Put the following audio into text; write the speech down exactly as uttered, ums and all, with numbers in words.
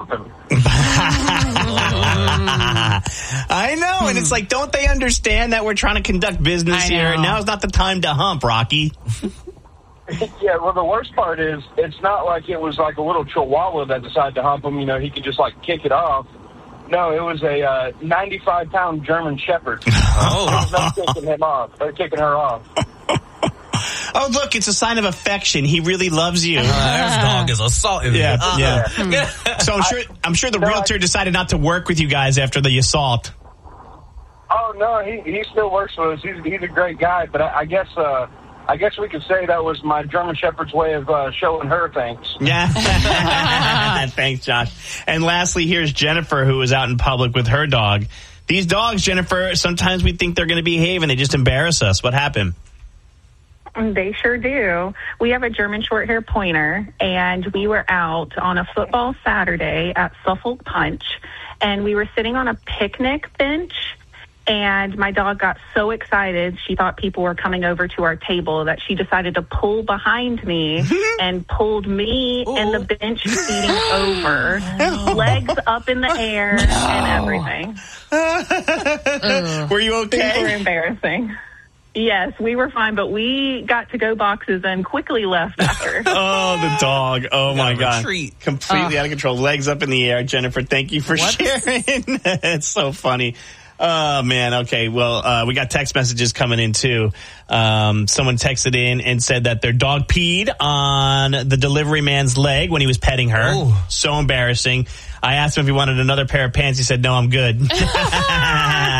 humping. I know, and it's like, don't they understand that we're trying to conduct business here? Now is not the time to hump, Rocky. Yeah, well, the worst part is it's not like it was like a little chihuahua that decided to hump him. You know, he could just like kick it off. No, it was a uh, ninety-five pound German Shepherd. Oh. There was no kicking him off, or kicking her off. Oh, look, it's a sign of affection. He really loves you. Uh, this dog is assaulting me. Yeah, Uh-uh. yeah. So I'm sure I'm sure the No, realtor I- decided not to work with you guys after the assault. Oh no, he he still works with us. He's he's a great guy, but I, I guess uh, I guess we could say that was my German Shepherd's way of uh, showing her thanks. Yeah. Thanks, Josh. And lastly, here's Jennifer, who was out in public with her dog. These dogs, Jennifer, sometimes we think they're going to behave and they just embarrass us. What happened? They sure do. We have a German short-hair pointer, and we were out on a football Saturday at Suffolk Punch, and we were sitting on a picnic bench, and my dog got so excited she thought people were coming over to our table that she decided to pull behind me and pulled me Ooh. and the bench seating over, legs up in the air and everything. Were you okay? Super embarrassing. Yes, we were fine, but we got to go boxes and quickly left after. Oh, the dog. Oh, my God. Retreat. Completely out of control. Legs up in the air. Jennifer, thank you for What? sharing. It's so funny. Oh, man. Okay. Well, uh, we got text messages coming in, too. Um, someone texted in and said that their dog peed on the delivery man's leg when he was petting her. Oh. So embarrassing. I asked him if he wanted another pair of pants. He said, no, I'm good.